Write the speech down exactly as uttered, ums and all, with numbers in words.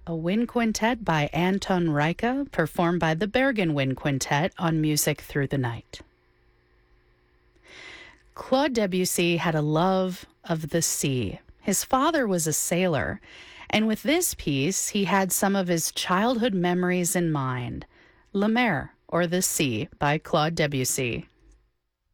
a wind quintet by Anton Reicha, performed by the Bergen Wind Quintet on Music Through the Night. Claude Debussy had a love of the sea. His father was a sailor, and with this piece, he had some of his childhood memories in mind. La Mer, or The Sea, by Claude Debussy.